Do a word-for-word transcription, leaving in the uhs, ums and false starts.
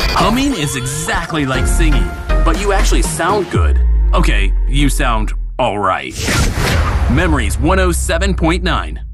Humming is exactly like singing, but you actually sound good. Okay, you sound alright. Memories one oh seven point nine.